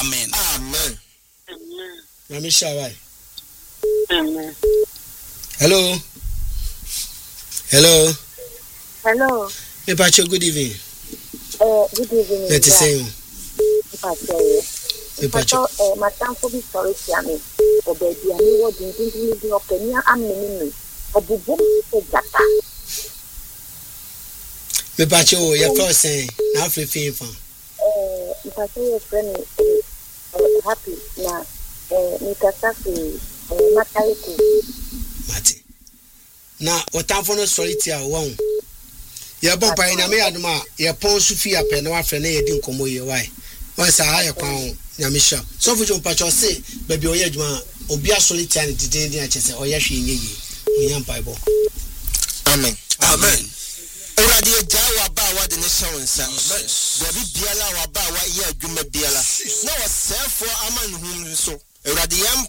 Amen. Amen. Namisha why? Amen. Hello. Hello. Hello. Me pacho good evening. Good evening. Let's say Me pacho madam for be sorry to me. O baby ani wo din di openia ameni. Obubu se gata. Me pacho your first say na free fan. Me pacho your friend happy na me kasa Mataiku. Mate. Na otamfo no solitaire won. Ye bon pa ina me aduma ye pon sufi ape na wa fre na ye di nkomo ye why. Wan sa ha ye kwan nyamisha. So fu jom pacho say baby oye aduma obi a solitaire ni diden din a chese oye hwe nye yi. Onyam paibo. Amen. Amen. Uradi jawa ba wa de ne shawonsa. Baby biala wa ba wa ye adwuma biala. Na wa sefo aman hum so. Uradi yam